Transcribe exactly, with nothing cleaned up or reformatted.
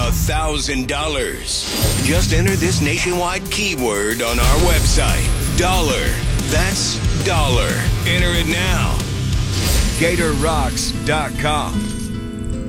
a thousand dollars. Just enter this nationwide keyword on our website. Dollar. That's dollar. Enter it now. Gator Rocks dot com.